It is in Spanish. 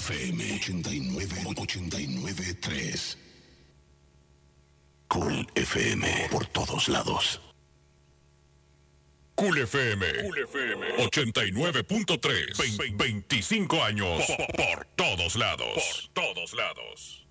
FM 89.3. Cool FM por todos lados. Cool FM 89.3. 25 años por todos lados.